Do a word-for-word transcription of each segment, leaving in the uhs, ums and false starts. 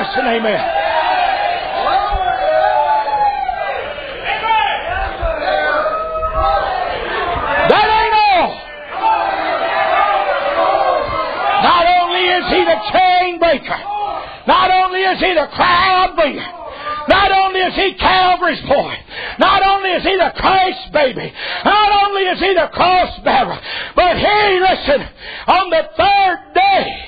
yes and amen. That ain't all. Not only is he the chain breaker, not only is he the crowd bringer, not only is he Calvary's boy, not only is he the Christ baby, not only is he the cross bearer, but he, listen, on the third day,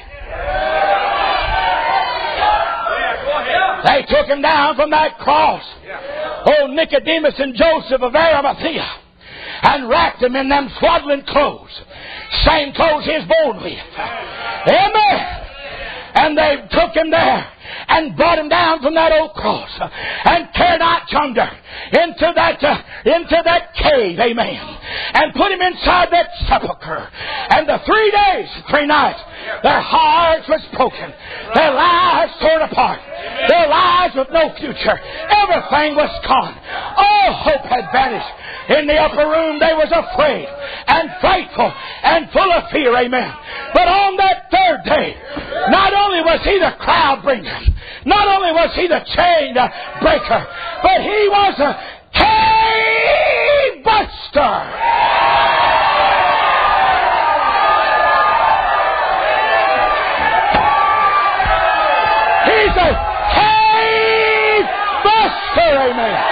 they took him down from that cross. Old Nicodemus and Joseph of Arimathea, and wrapped him in them swaddling clothes. Same clothes he was born with. Amen. And they took him there and brought him down from that old cross and carried out yonder into that uh, into that cave, amen, and put him inside that sepulcher. And the three days, three nights, their hearts was broken, their lives torn apart, their lives with no future. Everything was gone. All hope had vanished. In the upper room they was afraid and frightful and full of fear, amen. But on that third day, not only was he the crowd bringer, not only was he the chain breaker, but he was a cave buster. He's a cave buster, amen.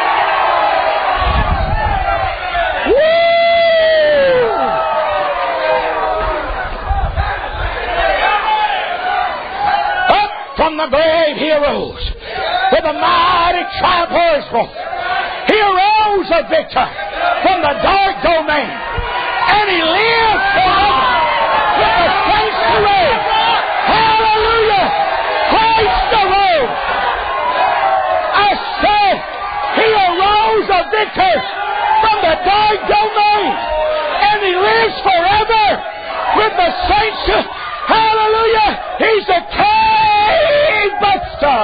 From the grave he arose with a mighty triumph for his boy. He arose a victor from the dark domain, and he lives forever with the saints to reign. Hallelujah! Christ arose. I said he arose a victor from the dark domain, and he lives forever with the saints to. Hallelujah! He's a cave buster.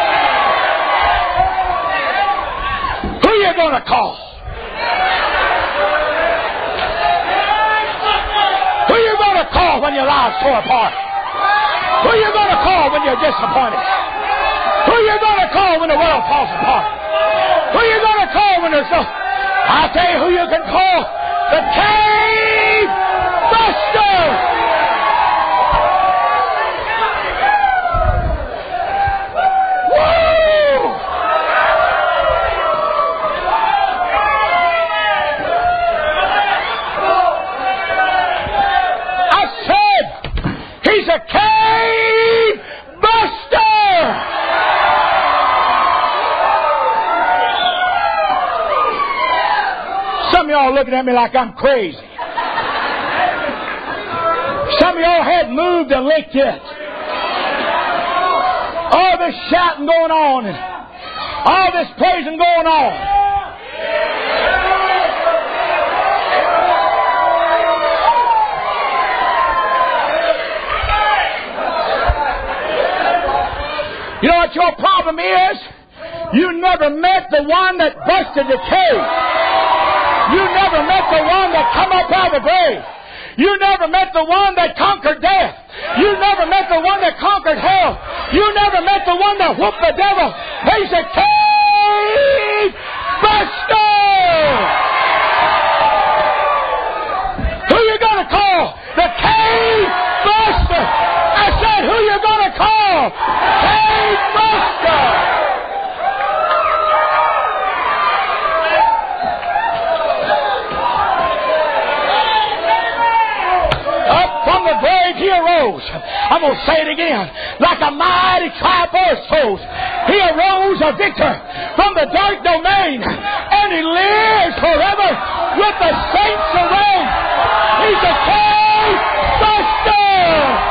Who are you going to call? Who are you going to call when your lives fall apart? Who are you going to call when you're disappointed? Who are you going to call when the world falls apart? Who are you going to call when there's no... I'll tell you who you can call. The cave buster. He's a cave buster. Some of y'all looking at me like I'm crazy. Some of y'all hadn't moved a lick yet. All this shouting going on and all this praising going on. You know what your problem is? You never met the one that busted the cave. You never met the one that come up out of the grave. You never met the one that conquered death. You never met the one that conquered hell. You never met the one that whooped the devil. He's a cave buster. Who you going to call? The cave buster. I said, who you going to call? Cave buster. Up from the grave he arose. I'm going to say it again. Like a mighty triumph for his foes. He arose a victor from the dark domain. And he lives forever with the saints around. He's a cave buster.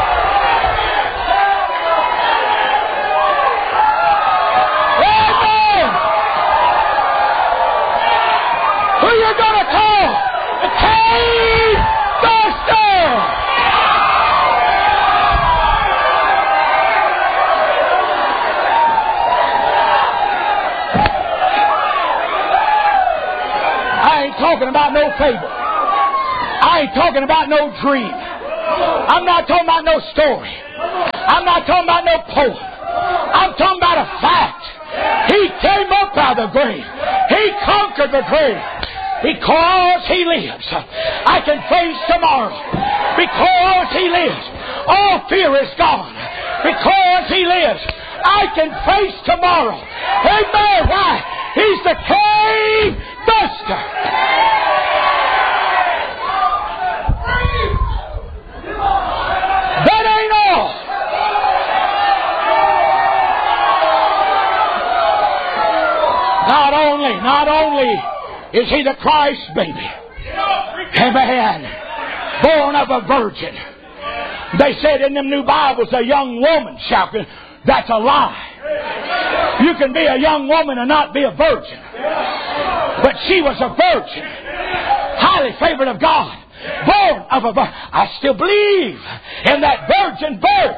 Who are you going to call? The cave buster! I ain't talking about no fable. I ain't talking about no dream. I'm not talking about no story. I'm not talking about no poem. I'm talking about a fact. He came up out of the grave. He conquered the grave. Because He lives, I can face tomorrow. Because He lives, all fear is gone. Because He lives, I can face tomorrow. Amen. Why? He's the cave buster. That ain't all. Not only, not only is He the Christ baby, amen, born of a virgin. They said in them new Bibles, a young woman shall. That's a lie. You can be a young woman and not be a virgin. But she was a virgin, highly favored of God, born of a virgin. I still believe in that virgin birth.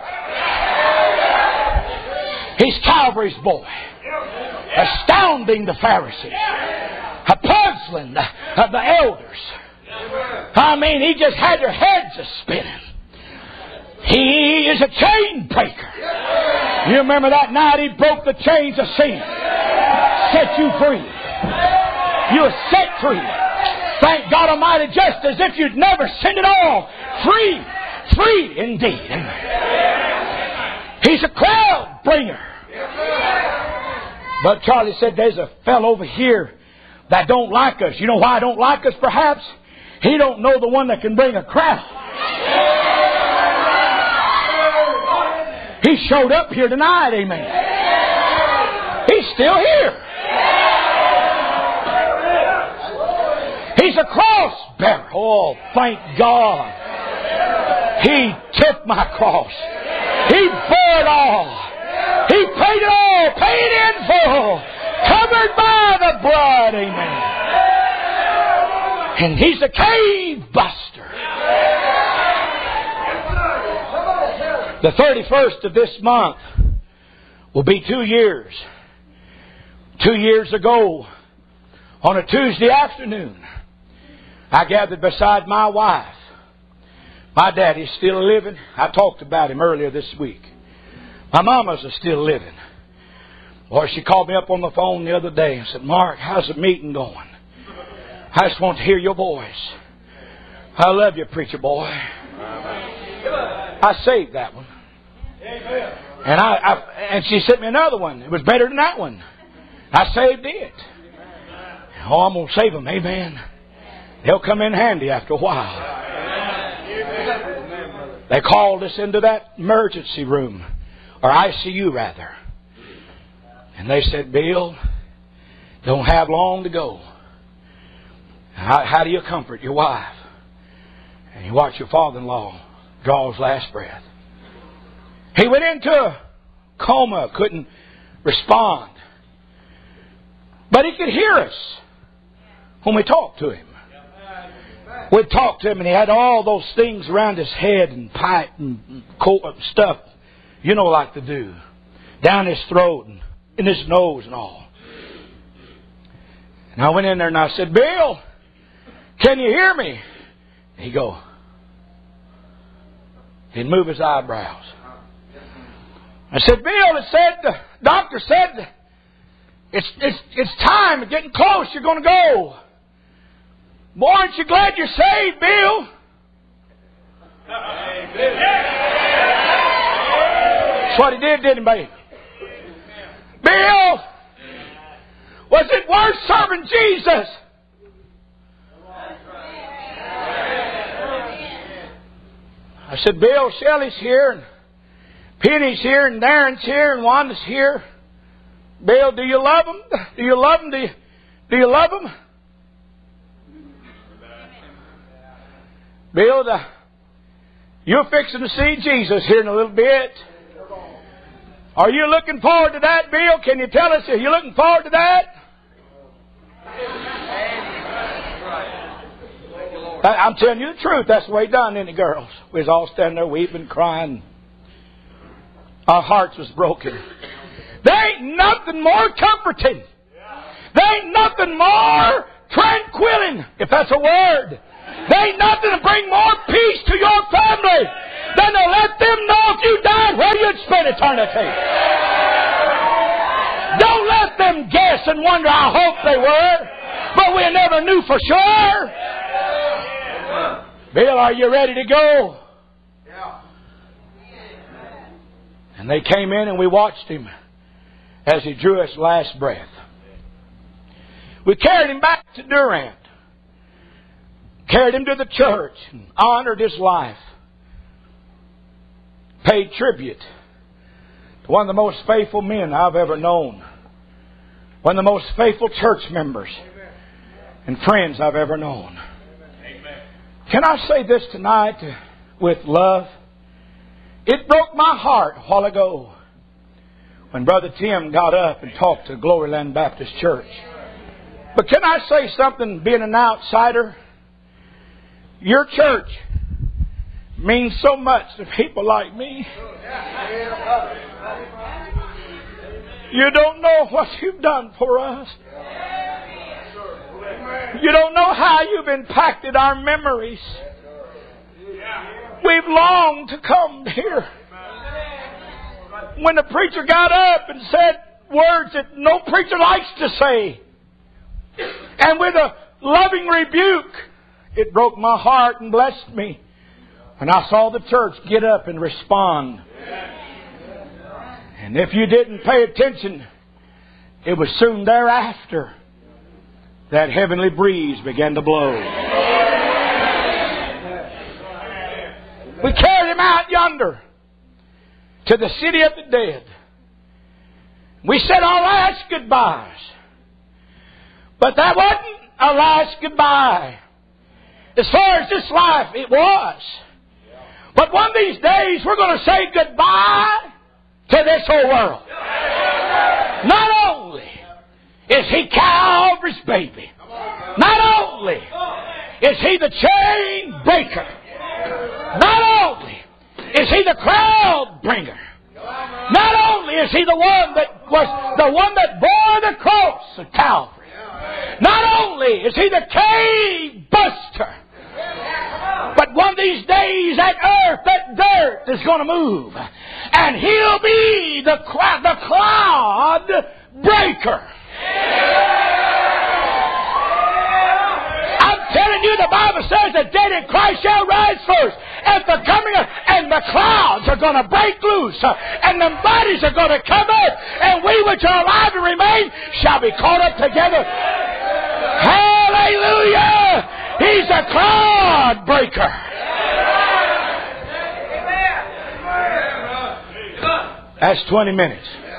He's Calvary's boy, astounding the Pharisees, puzzling the, uh, the elders. I mean, he just had their heads a spinning. He is a chain breaker. You remember that night He broke the chains of sin, set you free. You were set free. Thank God Almighty, just as if you'd never sinned at all. Free, free indeed. He's a crowd bringer. But Charlie said, there's a fellow over here that don't like us. You know why I don't like us perhaps? He don't know the one that can bring a crowd. He showed up here tonight, amen. He's still here. He's a cross bearer. Oh, thank God. He took my cross. He bore it all. He paid it all. Paid in full. Covered by the blood, amen. And He's a cave buster. The thirty-first of this month will be two years. Two years ago, on a Tuesday afternoon, I gathered beside my wife. My daddy's still living. I talked about him earlier this week. My mama's still living. Boy, she called me up on the phone the other day and said, Mark, how's the meeting going? I just want to hear your voice. I love you, preacher boy. I saved that one. And I, I and she sent me another one. It was better than that one. I saved it. Oh, I'm going to save them. Amen. They'll come in handy after a while. They called us into that emergency room, or I C U rather. And they said, Bill, don't have long to go. How, how do you comfort your wife? And you watch your father-in-law draw his last breath. He went into a coma, couldn't respond. But he could hear us when we talked to him. We'd talk to him and he had all those things around his head and pipe and stuff, you know, like to do. Down his throat and in his nose and all. And I went in there and I said, Bill, can you hear me? He'd go. He'd move his eyebrows. I said, Bill, it said, the doctor said, it's, it's, it's time, it's getting close, you're going to go. Boy, aren't you glad you're saved, Bill? That's what he did, didn't he, baby? Bill, was it worth serving Jesus? I said, Bill, Shelley's here, and Penny's here, and Darren's here, and Wanda's here. Bill, do you love them? Do you love them? Do you, do you love them? Bill, the, you're fixing to see Jesus here in a little bit. Are you looking forward to that, Bill? Can you tell us, are you looking forward to that? I'm telling you the truth. That's the way it done, isn't it, girls? We was all standing there weeping, crying. Our hearts was broken. There ain't nothing more comforting. There ain't nothing more tranquilling, if that's a word. There ain't nothing to bring more peace to your family than to let them know if you died where you'd spend eternity. guess and wonder, I hope they were. But we never knew for sure. Bill, are you ready to go? And they came in and we watched him as he drew his last breath. We carried him back to Durant. Carried him to the church and honored his life. Paid tribute to one of the most faithful men I've ever known. One of the most faithful church members and friends I've ever known. Can I say this tonight with love? It broke my heart a while ago when Brother Tim got up and talked to Gloryland Baptist Church. But can I say something, being an outsider? Your church means so much to people like me. You don't know what you've done for us. You don't know how you've impacted our memories. We've longed to come here. When the preacher got up and said words that no preacher likes to say, and with a loving rebuke, it broke my heart and blessed me when I saw the church get up and respond. And if you didn't pay attention, it was soon thereafter that heavenly breeze began to blow. We carried him out yonder to the city of the dead. We said our last goodbyes. But that wasn't our last goodbye. As far as this life, it was. But one of these days, we're going to say goodbye to this whole world. Not only is He Calvary's baby, not only is He the chain breaker, not only is He the crowd bringer, not only is He the one that was the one that bore the cross of Calvary, not only is He the cave buster, but one of these days that earth, that dirt is going to move. And He'll be the, the cloud breaker. I'm telling you, the Bible says the dead in Christ shall rise first. At the coming of, and the clouds are going to break loose. And the bodies are going to come up. And we which are alive and remain shall be caught up together. Hallelujah! He's a cloud breaker. That's twenty minutes.